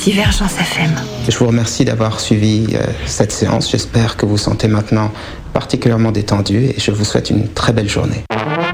Divergence FM. Je vous remercie d'avoir suivi cette séance. J'espère que vous vous sentez maintenant particulièrement détendu et je vous souhaite une très belle journée.